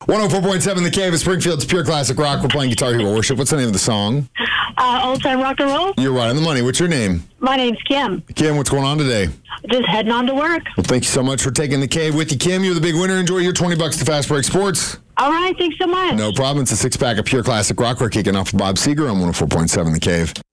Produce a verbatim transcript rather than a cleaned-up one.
one oh four point seven The Cave of Springfield's Pure Classic Rock. We're playing Guitar Hero Worship. What's the name of the song? Uh, old time rock and roll. You're right on the money. What's your name? My name's Kim. Kim, what's going on today? Just heading on to work. Well, thank you so much for taking The Cave with you, Kim. You're the big winner. Enjoy your twenty bucks to Fast Break Sports. All right, thanks so much. No problem. It's a six-pack of Pure Classic Rock. We're kicking off with Bob Seger on one oh four point seven The Cave.